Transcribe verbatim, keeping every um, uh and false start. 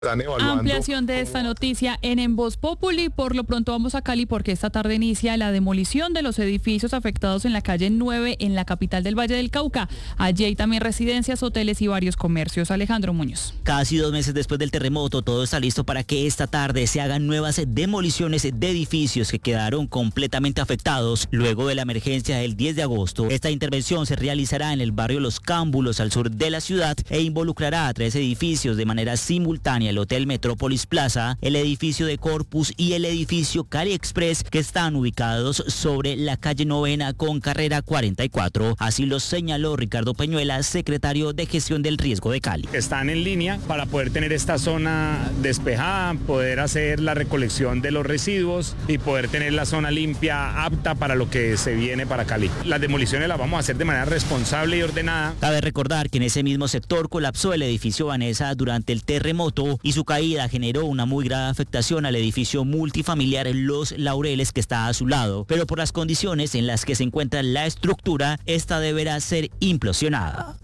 Ampliación de esta noticia en En Voz Populi. Por lo pronto vamos a Cali porque esta tarde inicia la demolición de los edificios afectados en la calle nueve en la capital del Valle del Cauca. Allí hay también residencias, hoteles y varios comercios. Alejandro Muñoz. Casi dos meses después del terremoto, todo está listo para que esta tarde se hagan nuevas demoliciones de edificios que quedaron completamente afectados luego de la emergencia del diez de agosto. Esta intervención se realizará en el barrio Los Cámbulos, al sur de la ciudad, e involucrará a tres edificios de manera simultánea: el Hotel Metrópolis Plaza, el edificio de Corpus y el edificio Cali Express, que están ubicados sobre la calle Novena con carrera cuarenta y cuatro. Así lo señaló Ricardo Peñuela, secretario de Gestión del Riesgo de Cali. Están en línea para poder tener esta zona despejada, poder hacer la recolección de los residuos y poder tener la zona limpia, apta para lo que se viene para Cali. Las demoliciones las vamos a hacer de manera responsable y ordenada. Cabe recordar que en ese mismo sector colapsó el edificio Vanessa durante el terremoto y su caída generó una muy grave afectación al edificio multifamiliar Los Laureles, que está a su lado, pero por las condiciones en las que se encuentra la estructura, esta deberá ser implosionada.